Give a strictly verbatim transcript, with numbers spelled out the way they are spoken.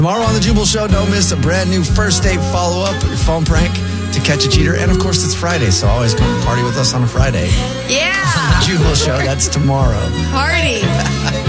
Tomorrow on The Jubal Show, don't miss a brand new first date follow-up, your phone prank to catch a cheater. And, of course, it's Friday, so always come party with us on a Friday. Yeah. The Jubal Show, that's tomorrow. Party.